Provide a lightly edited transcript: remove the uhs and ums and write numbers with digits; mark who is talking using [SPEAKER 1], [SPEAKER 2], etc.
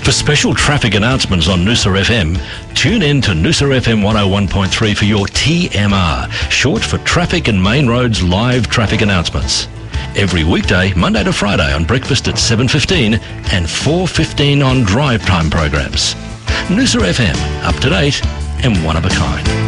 [SPEAKER 1] For special traffic announcements on Noosa FM, tune in to Noosa FM 101.3 for your TMR, short for Traffic and Main Roads live traffic announcements. Every weekday, Monday to Friday on breakfast at 7:15 and 4:15 on drive time programs. Noosa FM, up to date and one of a kind.